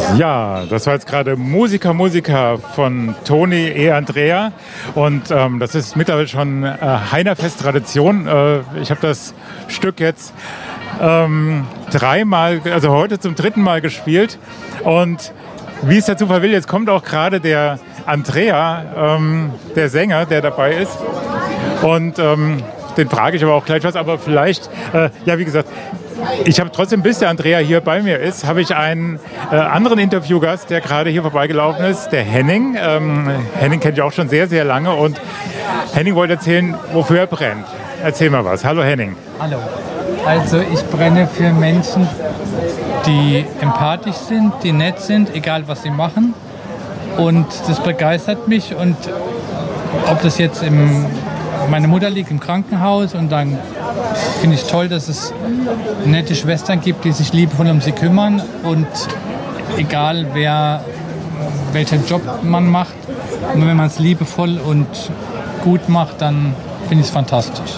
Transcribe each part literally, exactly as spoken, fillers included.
Ja, das war jetzt gerade Musiker, Musiker von Toni e. Andrea und ähm, das ist mittlerweile schon äh, Heinerfest-Tradition. Äh, ich habe das Stück jetzt ähm, dreimal, also heute zum dritten Mal gespielt und wie es der Zufall will, jetzt kommt auch gerade der Andrea, ähm, der Sänger, der dabei ist und ähm, den frage ich aber auch gleich was, aber vielleicht, äh, ja wie gesagt, ich habe trotzdem, bis der Andrea hier bei mir ist, habe ich einen äh, anderen Interviewgast, der gerade hier vorbeigelaufen ist, der Henning. Ähm, Henning kennt ich auch schon sehr, sehr lange und Henning wollte erzählen, wofür er brennt. Erzähl mal was. Hallo Henning. Hallo. Also ich brenne für Menschen, die empathisch sind, die nett sind, egal was sie machen. Und das begeistert mich und ob das jetzt im meine Mutter liegt im Krankenhaus und dann finde ich toll, dass es nette Schwestern gibt, die sich liebevoll um sie kümmern und egal wer, welchen Job man macht, und wenn man es liebevoll und gut macht, dann finde ich es fantastisch.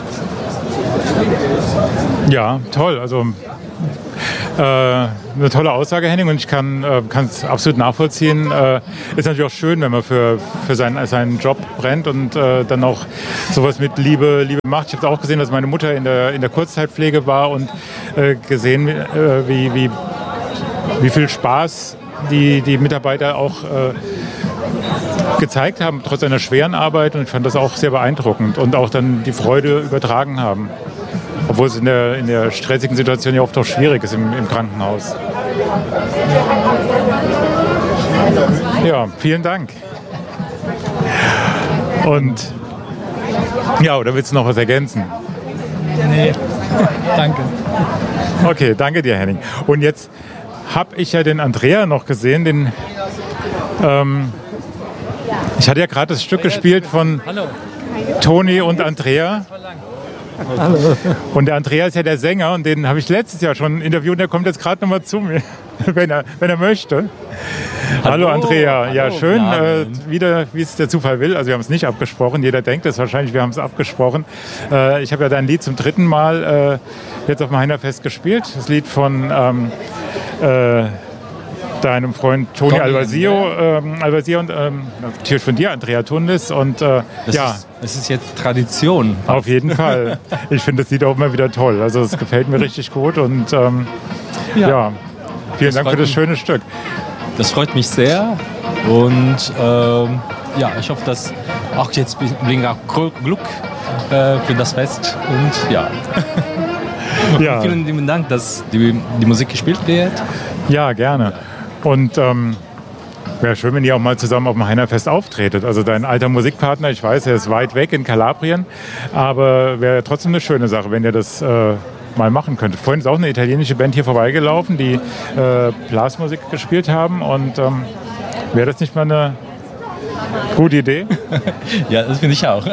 Ja, toll. Also äh, eine tolle Aussage, Henning, und ich kann es äh, absolut nachvollziehen. Äh, ist natürlich auch schön, wenn man für, für seinen, seinen Job brennt und äh, dann auch sowas mit Liebe, Liebe macht. Ich habe auch gesehen, dass meine Mutter in der, in der Kurzzeitpflege war und äh, gesehen, äh, wie, wie, wie viel Spaß die, die Mitarbeiter auch äh, gezeigt haben, trotz einer schweren Arbeit. Und ich fand das auch sehr beeindruckend und auch dann die Freude übertragen haben. Obwohl es in der, in der stressigen Situation ja oft auch schwierig ist im, im Krankenhaus. Ja, vielen Dank. Und ja, oder willst du noch was ergänzen? Nee, danke. Okay, danke dir, Henning. Und jetzt habe ich ja den Andrea noch gesehen, den ähm, ich hatte ja gerade das Stück gespielt von Toni und Andrea. Hallo. Und der Andrea ist ja der Sänger und den habe ich letztes Jahr schon interviewt und der kommt jetzt gerade noch mal zu mir, wenn er, wenn er möchte. Hallo, Hallo Andrea, ja Hallo. schön, äh, wieder wie es der Zufall will, also wir haben es nicht abgesprochen, jeder denkt es wahrscheinlich, wir haben es abgesprochen. Äh, ich habe ja dein Lied zum dritten Mal äh, jetzt auf dem Heinerfest gespielt, das Lied von ähm, äh, deinem Freund Toni Albasio, ähm, Albasio und ähm, natürlich von dir, Andrea Tunlis. Und äh, das ja. Ist, das ist jetzt Tradition. Auf jeden Fall. Ich finde das Lied auch immer wieder toll. Also es gefällt mir richtig gut und ähm, ja. ja, vielen das Dank für das mich, schöne Stück. Das freut mich sehr und ähm, ja, ich hoffe, dass auch jetzt bringt auch Glück äh, für das Fest und ja. ja. Und vielen lieben Dank, dass die, die Musik gespielt wird. Ja, gerne. Und ähm, wäre schön, wenn ihr auch mal zusammen auf dem Heinerfest auftretet. Also dein alter Musikpartner, ich weiß, er ist weit weg in Kalabrien, aber wäre trotzdem eine schöne Sache, wenn ihr das äh, mal machen könntet. Vorhin ist auch eine italienische Band hier vorbeigelaufen, die äh, Blasmusik gespielt haben und ähm, wäre das nicht mal eine gute Idee? Ja, das finde ich auch.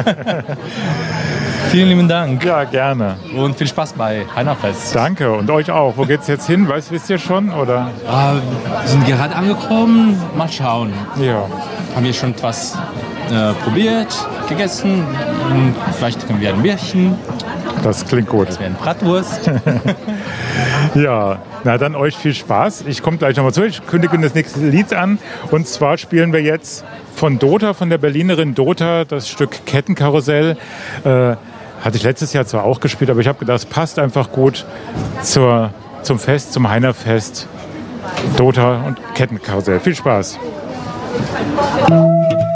Vielen lieben Dank. Ja, gerne. Und viel Spaß bei Heinerfest. Danke und euch auch. Wo geht's jetzt hin? Weißt, wisst ihr schon? Oder? Ah, wir sind gerade angekommen. Mal schauen. Ja. Haben wir schon etwas äh, probiert, gegessen. Und vielleicht können wir ein Bierchen. Das klingt gut. Das wäre eine Bratwurst. Ja, na dann euch viel Spaß. Ich komme gleich nochmal zu. Ich kündige das nächste Lied an. Und zwar spielen wir jetzt von Dota, von der Berlinerin Dota, das Stück Kettenkarussell. Äh, hatte ich letztes Jahr zwar auch gespielt, aber ich habe gedacht, es passt einfach gut zur, zum Fest, zum Heinerfest. Dota und Kettenkarussell. Viel Spaß.